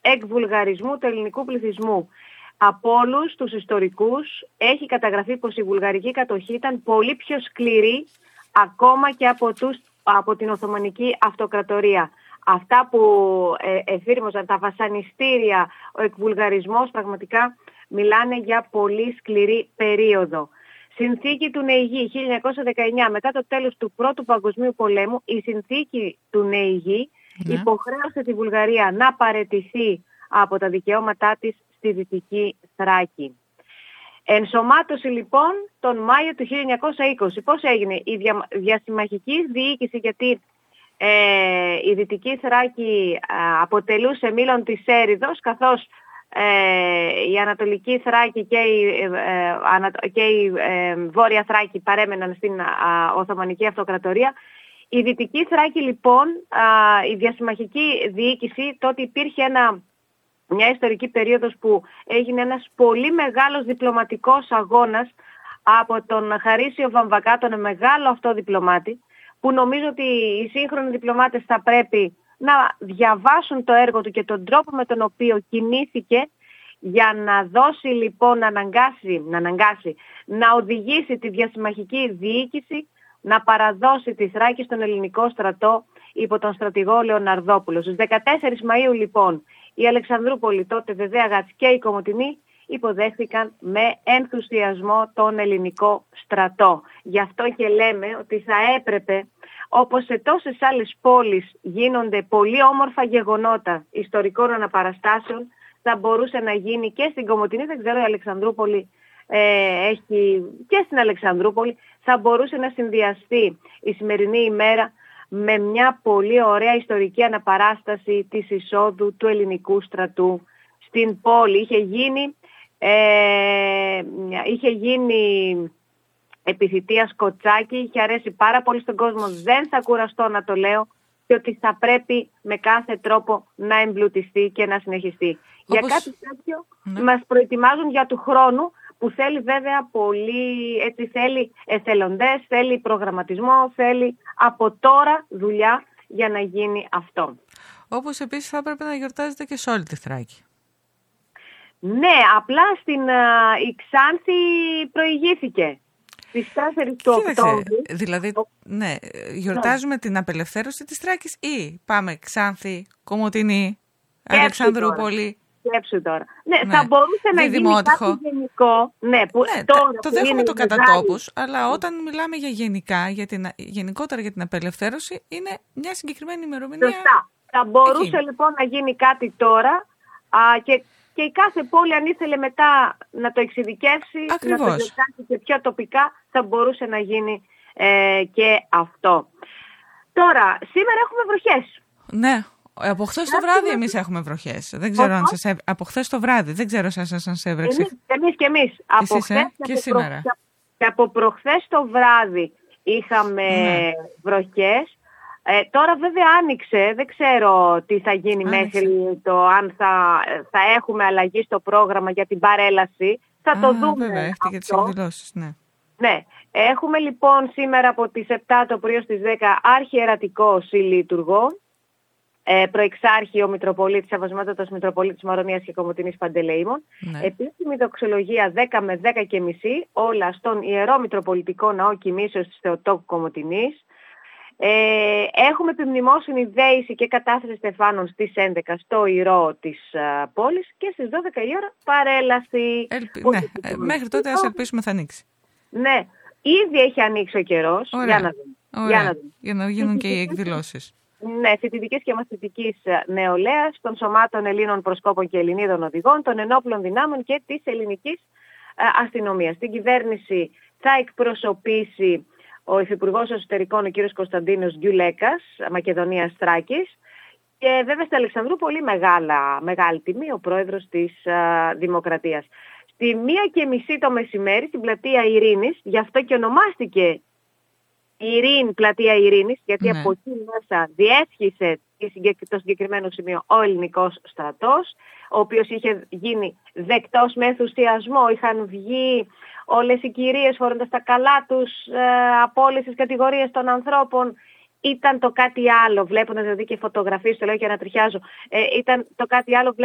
εκβουλγαρισμού του ελληνικού πληθυσμού. Από όλους τους ιστορικούς έχει καταγραφεί πως η βουλγαρική κατοχή ήταν πολύ πιο σκληρή ακόμα και από την Οθωμανική Αυτοκρατορία. Αυτά που εφήρμοζαν τα βασανιστήρια, ο εκβουλγαρισμός, πραγματικά μιλάνε για πολύ σκληρή περίοδο. Συνθήκη του Νεϊγή 1919, μετά το τέλος του Πρώτου Παγκοσμίου Πολέμου, η συνθήκη του Νεϊγή υποχρέωσε τη Βουλγαρία να παραιτηθεί από τα δικαιώματά της στη Δυτική Θράκη. Ενσωμάτωση λοιπόν τον Μάιο του 1920. Πώς έγινε? Η διασημαχική διοίκηση, γιατί η Δυτική Θράκη αποτελούσε μήλον της έρηδος, καθώς η Ανατολική Θράκη και η Βόρεια Θράκη παρέμεναν στην Οθωμανική Αυτοκρατορία. Η Δυτική Θράκη λοιπόν, η διασημαχική διοίκηση, τότε υπήρχε μια ιστορική περίοδος που έγινε ένας πολύ μεγάλος διπλωματικός αγώνας από τον Χαρίσιο Βαμβακά, τον μεγάλο αυτό διπλωμάτη, που νομίζω ότι οι σύγχρονοι διπλωμάτες θα πρέπει να διαβάσουν το έργο του και τον τρόπο με τον οποίο κινήθηκε για να δώσει λοιπόν, να οδηγήσει τη διασημαχική διοίκηση να παραδώσει τη Θράκη στον ελληνικό στρατό υπό τον στρατηγό Λεωναρδόπουλο. Στις 14 Μαΐου λοιπόν η Αλεξανδρούπολη, τότε Βεβαία και η Κομοτηνή υποδέχθηκαν με ενθουσιασμό τον ελληνικό στρατό. Γι' αυτό και λέμε ότι θα έπρεπε, όπως σε τόσες άλλες πόλεις γίνονται πολύ όμορφα γεγονότα ιστορικών αναπαραστάσεων, θα μπορούσε να γίνει και στην Κομοτηνή. Δεν ξέρω, η Αλεξανδρούπολη έχει και στην Αλεξανδρούπολη, θα μπορούσε να συνδυαστεί η σημερινή ημέρα με μια πολύ ωραία ιστορική αναπαράσταση της εισόδου του ελληνικού στρατού στην πόλη. Είχε γίνει επιθητεία Σκοτσάκη, είχε αρέσει πάρα πολύ στον κόσμο, δεν θα κουραστώ να το λέω, και ότι θα πρέπει με κάθε τρόπο να εμπλουτιστεί και να συνεχιστεί. Για κάτι τέτοιο μας προετοιμάζουν για του χρόνου, που θέλει βέβαια πολύ, έτσι θέλει εθελοντές, θέλει προγραμματισμό, θέλει από τώρα δουλειά για να γίνει αυτό. Όπως επίσης θα έπρεπε να γιορτάζεται και σε όλη τη Θράκη. Ναι, απλά η Ξάνθη προηγήθηκε. Στις 4 του Οκτώβρη. Δηλαδή, ναι, γιορτάζουμε την απελευθέρωση της Θράκης ή πάμε Ξάνθη, Κομοτηνή, Αλεξανδρούπολη. Σκέψου τώρα. Ναι, θα μπορούσε να γίνει κάτι γενικό. Ναι, το δέχομαι το κατά τόπους, αλλά όταν μιλάμε για γενικότερα για την απελευθέρωση, είναι μια συγκεκριμένη ημερομηνία. Σωστά. Θα μπορούσε λοιπόν να γίνει κάτι τώρα και η κάθε πόλη, αν ήθελε μετά να το εξειδικεύσει, να το γιορτάσει και πιο τοπικά, θα μπορούσε να γίνει και αυτό. Τώρα, σήμερα έχουμε βροχές. Ναι. Από χθες το βράδυ εμείς έχουμε βροχές. Δεν ξέρω αν από χθες το βράδυ. Δεν ξέρω αν σας έβρεξε. Εμείς και εμείς. Από χθες και σήμερα. Και από προχθές το βράδυ είχαμε βροχές. Τώρα βέβαια άνοιξε. Δεν ξέρω τι θα γίνει μέχρι αν θα έχουμε αλλαγή στο πρόγραμμα για την παρέλαση. Θα το δούμε. Βέβαια, έχετε και τις εκδηλώσεις, ναι. Ναι. Έχουμε λοιπόν σήμερα από τις 7 το πρωί στις 10 αρχιερατικό συλλειτουργό. Προεξάρχειο Μητροπολίτης, Αβασμάτωτος Μητροπολίτης Μαρονίας και Κομοτηνής Παντελεήμων. Ναι. Επίσημη δοξολογία 10 με 10:30, όλα στον Ιερό Μητροπολιτικό Ναό Κοιμήσεως της Θεοτόκου Κομοτηνής. Έχουμε επιμνημόσυνη δέηση και κατάθεση στεφάνων στις 11 στο Ηρώ της πόλης και στις 12 η ώρα παρέλαση. Μέχρι τότε ας ελπίσουμε θα ανοίξει. Ναι, ήδη έχει ανοίξει ο καιρός. Για να γίνουν και οι εκδηλώσεις. Ναι, φοιτητικής και μαθητικής νεολαίας, των σωμάτων Ελλήνων προσκόπων και Ελληνίδων οδηγών, των ενόπλων δυνάμεων και της ελληνικής αστυνομίας. Την κυβέρνηση θα εκπροσωπήσει ο Υφυπουργός Εσωτερικών, ο κ. Κωνσταντίνος Γκιουλέκας, Μακεδονίας Θράκης, και βέβαια στην Αλεξανδρούπολη μεγάλη τιμή, ο πρόεδρος της Δημοκρατίας. Στη 1:30 το μεσημέρι, στην πλατεία Ειρήνης, γι' αυτό και ονομάστηκε πλατεία Ειρήνης, γιατί από εκεί μέσα διέσχισε το συγκεκριμένο σημείο ο ελληνικός στρατός, ο οποίος είχε γίνει δεκτός με ενθουσιασμό. Είχαν βγει όλες οι κυρίες φορώντας τα καλά τους από όλες τις κατηγορίες των ανθρώπων. Ήταν το κάτι άλλο, βλέποντας δηλαδή και φωτογραφίες, το λέω και ανατριχιάζω, ήταν το κάτι άλλο